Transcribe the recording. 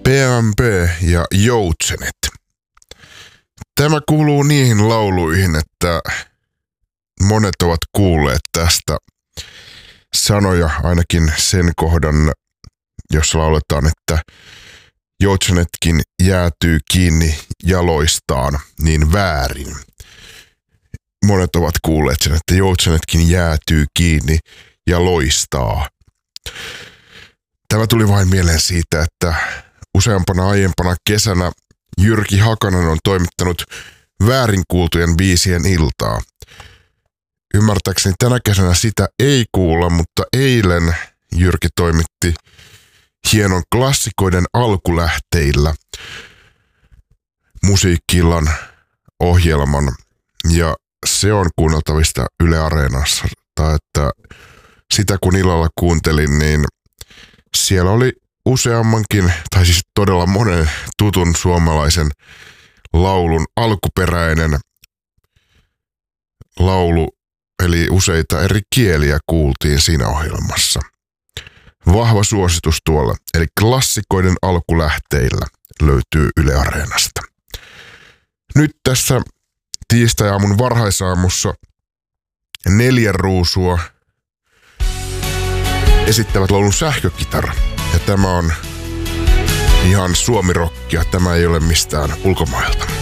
PMP ja Joutsenet. Tämä kuuluu niihin lauluihin, että monet ovat kuulleet tästä sanoja, ainakin sen kohdan, jossa lauletaan, että joutsenetkin jäätyy kiinni jaloistaan niin väärin. Monet ovat kuulleet sen, että joutsenetkin jäätyy kiinni ja loistaa. Tämä tuli vain mieleen siitä, että useampana aiempana kesänä Jyrki Hakanen on toimittanut väärin kuultujen biisien iltaa. Ymmärtääkseni tänä kesänä sitä ei kuulla, mutta eilen Jyrki toimitti hienon klassikoiden alkulähteillä musiikki-illan ohjelman, ja se on kuunneltavista Yle Areenassa. Että sitä kun illalla kuuntelin, niin siellä oli useammankin, tai siis todella monen tutun suomalaisen laulun alkuperäinen laulu, eli useita eri kieliä kuultiin siinä ohjelmassa. Vahva suositus tuolla, eli klassikoiden alkulähteillä löytyy Yle Areenasta. Nyt tässä tiistai-aamun varhaisaamussa 4 ruusua esittävät laulun Sähkökitara. Ja tämä on ihan suomirokkia, tämä ei ole mistään ulkomailta.